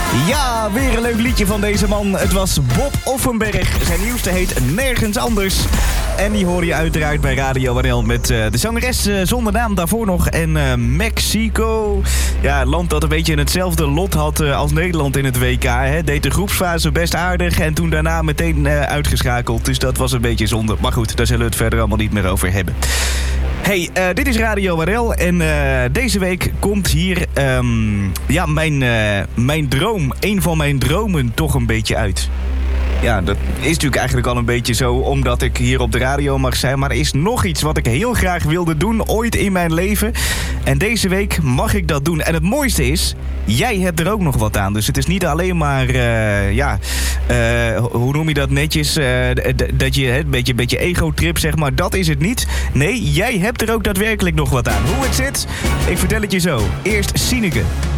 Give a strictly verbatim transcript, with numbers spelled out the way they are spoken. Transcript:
Ja, weer een leuk liedje van deze man. Het was Bob Offenberg. Zijn nieuwste heet Nergens Anders. En die hoor je uiteraard bij Radio W N L met uh, de zangeres uh, zonder naam daarvoor nog. En uh, Mexico. Ja, een land dat een beetje hetzelfde lot had uh, als Nederland in het W K. Hè. Deed de groepsfase best aardig en toen daarna meteen uh, uitgeschakeld. Dus dat was een beetje zonde. Maar goed, daar zullen we het verder allemaal niet meer over hebben. Hey, uh, dit is Radio W N L en uh, deze week komt hier um, ja, mijn, uh, mijn droom, een van mijn dromen toch een beetje uit. Ja, dat is natuurlijk eigenlijk al een beetje zo omdat ik hier op de radio mag zijn. Maar er is nog iets wat ik heel graag wilde doen ooit in mijn leven. En deze week mag ik dat doen. En het mooiste is, jij hebt er ook nog wat aan. Dus het is niet alleen maar, uh, ja, uh, hoe noem je dat netjes? Uh, d- dat je een beetje, beetje ego-trip, zeg maar. Dat is het niet. Nee, jij hebt er ook daadwerkelijk nog wat aan. Hoe het zit, ik vertel het je zo. Eerst Sineke.